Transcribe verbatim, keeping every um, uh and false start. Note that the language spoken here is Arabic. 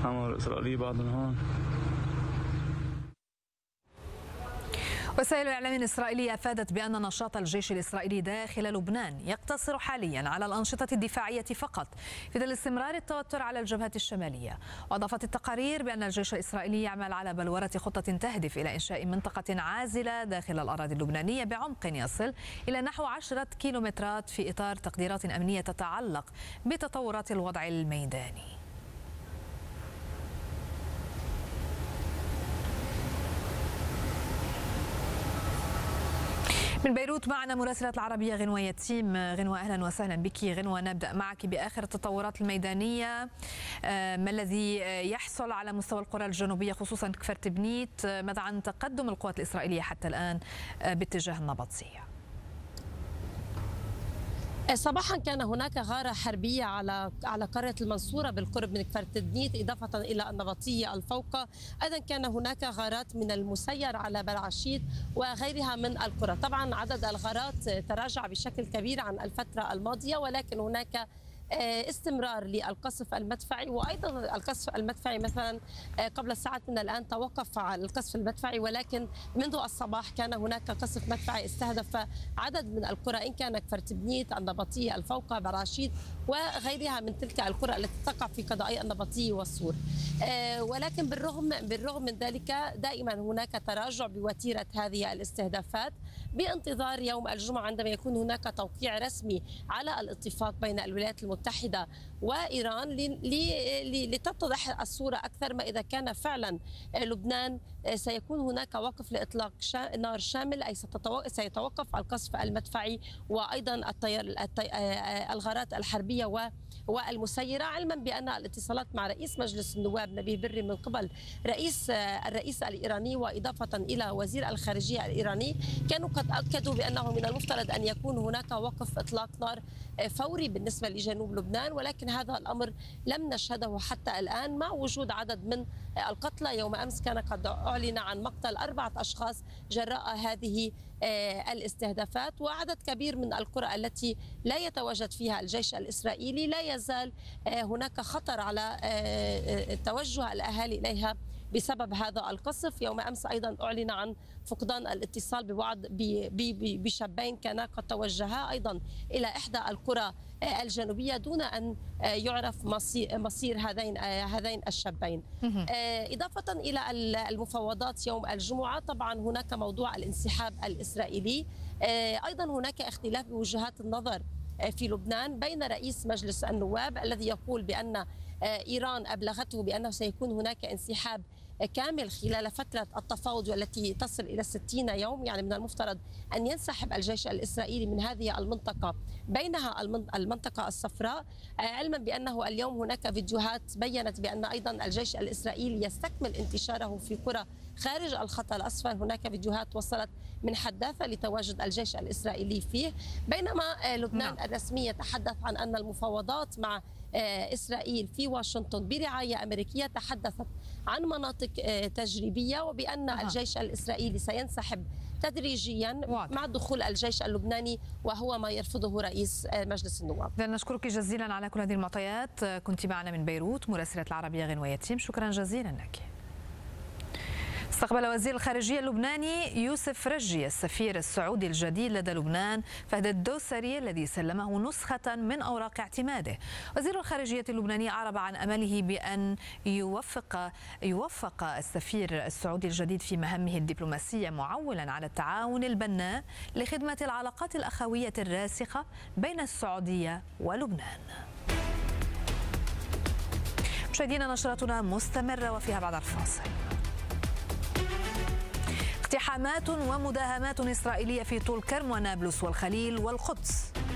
عملوا الإسرائيلي بعضهم هون. وسائل الإعلام الإسرائيلية أفادت بأن نشاط الجيش الإسرائيلي داخل لبنان يقتصر حاليا على الأنشطة الدفاعية فقط في ظل استمرار التوتر على الجبهات الشمالية. وأضافت التقارير بأن الجيش الإسرائيلي يعمل على بلورة خطة تهدف إلى إنشاء منطقة عازلة داخل الأراضي اللبنانية بعمق يصل إلى نحو عشرة كيلومترات في إطار تقديرات أمنية تتعلق بتطورات الوضع الميداني. من بيروت معنا مراسلة العربية غنوة يتيم. غنوة أهلا وسهلا بك. غنوة، نبدأ معك بآخر التطورات الميدانية، ما الذي يحصل على مستوى القرى الجنوبية خصوصا كفر بنيت؟ ماذا عن تقدم القوات الإسرائيلية حتى الآن باتجاه النبطية؟ صباحا كان هناك غارة حربية على على قرية المنصورة بالقرب من كفر تدنيت، إضافة إلى النبطية الفوقة. أيضا كان هناك غارات من المسير على بلعشيت وغيرها من القرى. طبعا عدد الغارات تراجع بشكل كبير عن الفترة الماضية، ولكن هناك استمرار للقصف المدفعي. وايضا القصف المدفعي مثلا قبل ساعات من الان توقف على القصف المدفعي، ولكن منذ الصباح كان هناك قصف مدفعي استهدف عدد من القرى، ان كان كفر تبنيت، النبطيه الفوقه، براشيد وغيرها من تلك القرى التي تقع في قضاء النبطيه والسور. ولكن بالرغم بالرغم من ذلك دائما هناك تراجع بوتيره هذه الاستهدافات، بانتظار يوم الجمعه عندما يكون هناك توقيع رسمي على الاتفاق بين الولايات المتحدة وإيران لتتضح الصورة أكثر، ما إذا كان فعلا لبنان سيكون هناك وقف لإطلاق نار شامل، أي سيتوقف القصف المدفعي وأيضا الغارات الحربية والمسيرة، علما بأن الاتصالات مع رئيس مجلس النواب نبيه بري من قبل رئيس الرئيس الإيراني وإضافة إلى وزير الخارجية الإيراني كانوا قد أكدوا بأنه من المفترض أن يكون هناك وقف إطلاق نار فوري بالنسبة لجنوب لبنان، ولكن هذا الأمر لم نشهده حتى الآن، مع وجود عدد من القتلى. يوم أمس كان قد أعلن عن مقتل أربعة أشخاص جراء هذه الاستهدافات، وعدد كبير من القرى التي لا يتواجد فيها الجيش الإسرائيلي لا يزال هناك خطر على توجه الأهالي إليها بسبب هذا القصف. يوم أمس أيضا أعلن عن فقدان الاتصال ببعض بشابين كانا قد توجها أيضا إلى إحدى القرى الجنوبية دون أن يعرف مصير هذين هذين الشابين. إضافة إلى المفاوضات يوم الجمعة، طبعا هناك موضوع الانسحاب الإسرائيلي. أيضا هناك اختلاف بوجهات النظر في لبنان بين رئيس مجلس النواب الذي يقول بأن إيران أبلغته بأنه سيكون هناك انسحاب كامل خلال فترة التفاوض والتي تصل إلى ستين يوم، يعني من المفترض أن ينسحب الجيش الإسرائيلي من هذه المنطقة، بينها المنطقة الصفراء، علما بأنه اليوم هناك فيديوهات بيّنت بأن أيضا الجيش الإسرائيلي يستكمل انتشاره في قرى خارج الخط الأصفر. هناك فيديوهات وصلت من حداثة لتواجد الجيش الإسرائيلي فيه، بينما لبنان الرسمي يتحدث عن أن المفاوضات مع إسرائيل في واشنطن برعاية أمريكية تحدثت عن مناطق تجريبية، وبأن أه. الجيش الإسرائيلي سينسحب تدريجيا واضح. مع دخول الجيش اللبناني، وهو ما يرفضه رئيس مجلس النواب. نشكرك جزيلا على كل هذه المعطيات. كنت معنا من بيروت مراسلة العربية غنوة يتيم، شكرا جزيلا لك. استقبل وزير الخارجية اللبناني يوسف رجي السفير السعودي الجديد لدى لبنان فهد الدوسري الذي سلمه نسخة من أوراق اعتماده. وزير الخارجية اللبناني أعرب عن أمله بأن يوفق يوفق السفير السعودي الجديد في مهامه الدبلوماسية، معولا على التعاون البناء لخدمة العلاقات الأخوية الراسخة بين السعودية ولبنان. مشاهدينا، نشرتنا مستمرة وفيها بعد الفاصل. اقتحامات ومداهمات إسرائيلية في طول كرم ونابلس والخليل والقدس.